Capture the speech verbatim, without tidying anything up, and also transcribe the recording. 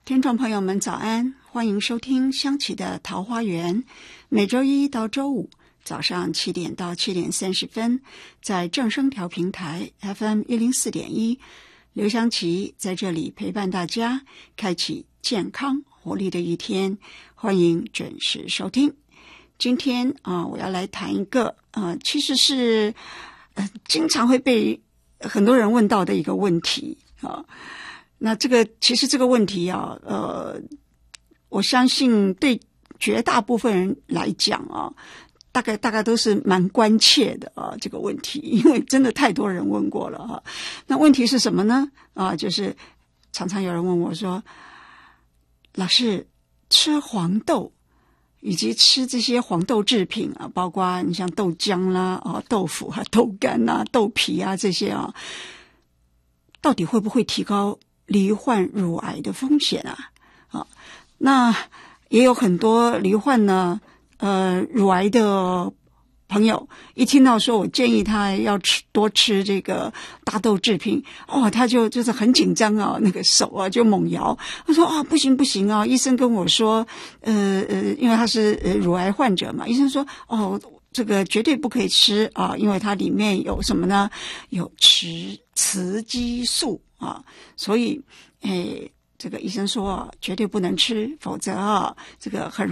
听众朋友们早安，欢迎收听香琪的桃花源，每周一到周五早上七点到七点三十分，在正声调频台 F M 一零四点一，刘香琪在这里陪伴大家，开启健康活力的一天，欢迎准时收听。今天啊、呃，我要来谈一个呃，其实是呃经常会被很多人问到的一个问题啊。那这个其实这个问题啊，呃，我相信对绝大部分人来讲啊，大概大概都是蛮关切的啊，这个问题，因为真的太多人问过了啊。那问题是什么呢？啊，就是常常有人问我说，老师，吃黄豆以及吃这些黄豆制品啊，包括你像豆浆啦、啊豆腐啊、豆干啊、豆皮啊这些啊，到底会不会提高罹患乳癌的风险啊？啊，那也有很多罹患呢，呃，乳癌的朋友，一听到说我建议他要吃多吃这个大豆制品，哦，他就就是很紧张啊，那个手啊就猛摇，他说啊、哦、不行不行啊，医生跟我说，呃呃，因为他是呃乳癌患者嘛，医生说哦。这个绝对不可以吃啊，因为它里面有什么呢？有雌雌激素啊，所以，诶，这个医生说绝对不能吃，否则啊，这个很